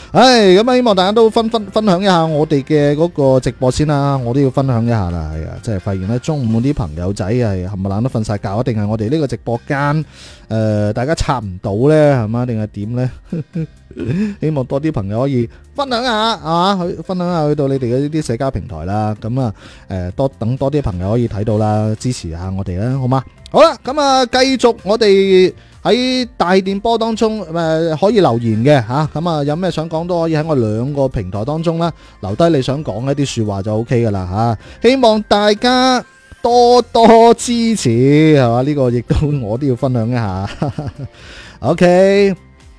咁希望大家都分享一下我哋嘅嗰個直播先啦，我都要分享一下啦，係啊，即係發現咧中午啲朋友仔係冚唪唥都瞓晒覺，定係我哋呢個直播間大家插唔到咧，係嘛，定係點咧？希望多啲朋友可以分享下，係嘛，去分享下去到你哋嘅呢啲社交平台啦，咁啊等多啲朋友可以睇到啦，支持下我哋啦，好嘛？好啦，咁啊繼續我哋喺大電波當中可以留言嘅吓，咁啊有咩想講都可以喺我兩個平台當中啦，留低你想講一啲說話就 OK 噶啦吓，希望大家多多支持，係嘛？呢個亦都我都要分享一下，OK。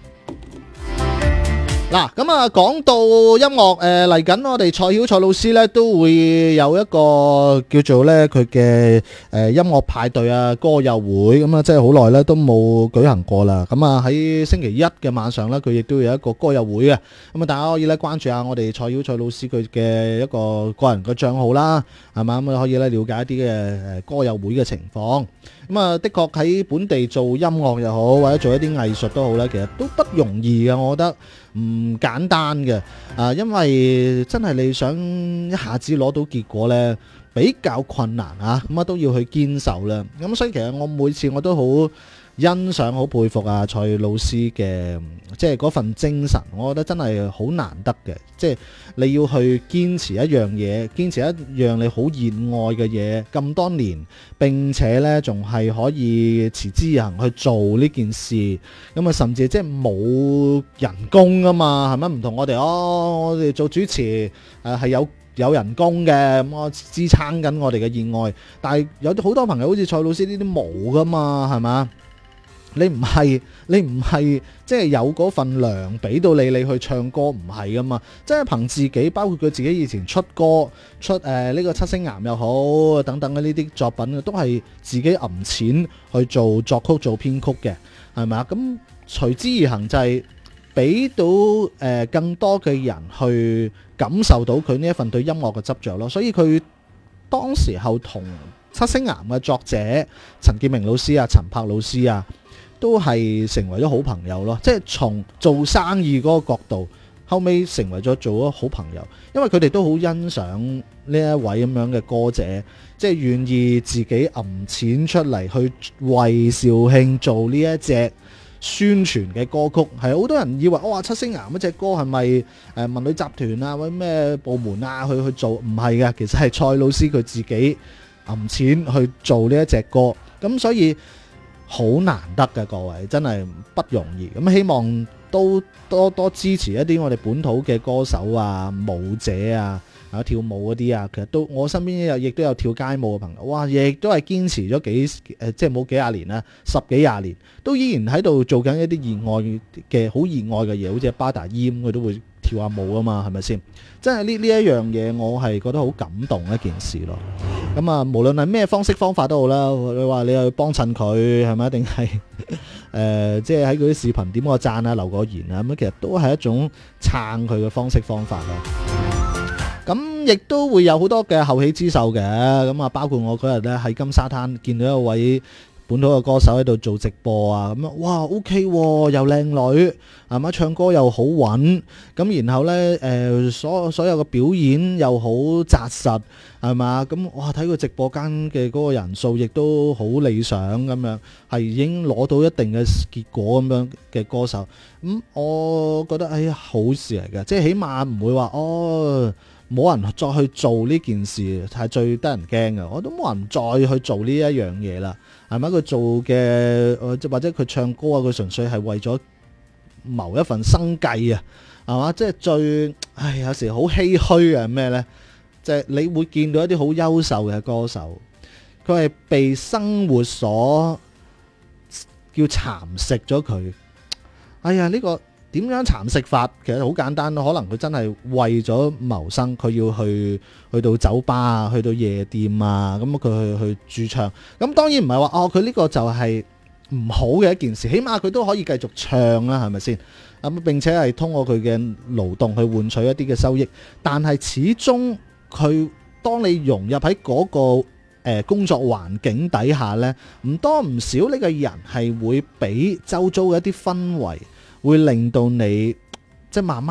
嗱，咁啊，講到音樂，嚟緊我哋蔡曉蔡老師咧都會有一個叫做咧佢嘅音樂派對啊，歌友會，咁啊，即係好耐咧都冇舉行過啦。咁啊喺星期一嘅晚上咧，佢亦都有一個歌友會嘅，咁啊大家可以咧關注下我哋蔡曉蔡老師佢嘅一個個人嘅賬號啦，係嘛，咁可以咧了解一啲嘅歌友會嘅情況。咁啊，的確喺本地做音樂又好，或者做一啲藝術都好咧，其實都不容易嘅，我覺得唔簡單嘅。因為真係你想一下子攞到結果咧，比較困難啊，咁啊都要去堅守啦。咁所以其實我每次我都好欣賞、好佩服啊蔡老師嘅即係嗰份精神，我覺得真係好難得嘅。即係你要去堅持一樣嘢，堅持一樣你好熱愛嘅嘢咁多年，並且呢仲係可以持之以恆去做呢件事，咁啊甚至即係冇人工啊嘛，係咪？唔同我哋我哋做主持係有人工嘅，咁我支撐緊我哋嘅熱愛，但係有好多朋友好似蔡老師呢啲冇噶嘛，係嘛？你唔係即係有嗰份糧俾到你去唱歌，唔係噶嘛？即係憑自己，包括佢自己以前出歌出呢個七星岩又好等等嘅呢啲作品，都係自己揞錢去做作曲做編曲嘅，係咪啊？咁隨之而行就係俾到更多嘅人去感受到佢呢一份對音樂嘅執着咯。所以佢當時候同七星岩嘅作者陳建明老師啊、陳柏老師啊，都係成為咗好朋友咯，即係從做生意嗰個角度，後尾成為咗做咗好朋友，因為佢哋都好欣賞呢一位咁樣嘅歌者，即係願意自己揞錢出嚟去為肇慶做呢一隻宣傳嘅歌曲。係好多人以為哇七星岩一隻歌係咪文旅集團啊或者咩部門啊去做，唔係嘅，其實係蔡老師佢自己揞錢去做呢一隻歌，咁所以好難得嘅，各位真係不容易。咁希望都多支持一啲我哋本土嘅歌手啊、舞者啊、跳舞嗰啲啊。其實都我身邊亦都有跳街舞嘅朋友，哇！亦都係堅持咗即係冇幾廿年啦，10幾廿年都依然喺度做緊一啲熱愛嘅好熱愛嘅嘢，好似巴達煙佢都會跳下舞啊嘛，係咪先？真係呢一樣嘢，我係覺得好感動一件事咯。咁啊，無論係咩方式方法都好啦，你話你去幫襯佢係咪？一定係即係喺佢啲視頻點個讚啊、留個言啊，咁其實都係一種撐佢嘅方式方法咯。咁亦都會有好多嘅後起之秀嘅，咁啊，包括我嗰日咧喺金沙灘見到一位本土嘅歌手喺度做直播啊，咁樣哇 OK 喎，又靚女係嘛，唱歌又好穩，咁然後呢所有嘅表演又好紮實係嘛，咁哇睇佢直播間嘅嗰個人數亦都好理想咁樣，係已經攞到一定嘅結果咁樣嘅歌手，咁我覺得好事嚟嘅，即係起碼唔會話冇人再去做呢件事係最得人驚嘅，我都冇人再去做呢一樣嘢啦，係咪？佢做嘅或者佢唱歌啊，佢純粹係為咗謀一份生計啊，係嘛？即係有時好唏噓啊咩呢？即係你會見到一啲好優秀嘅歌手，佢係被生活所叫蠶食咗佢。哎呀，呢個點樣蠶食法？其實好簡單，可能佢真係為咗謀生，佢要去到酒吧啊，去到夜店啊，咁佢去駐唱。咁當然唔係話佢呢個就係唔好嘅一件事，起碼佢都可以繼續唱啦，係咪先？咁並且係通過佢嘅勞動去換取一啲嘅收益。但係始終佢當你融入喺嗰個工作環境底下呢，唔多唔少呢個人係會俾周遭嘅一啲氛圍會令到你即係慢慢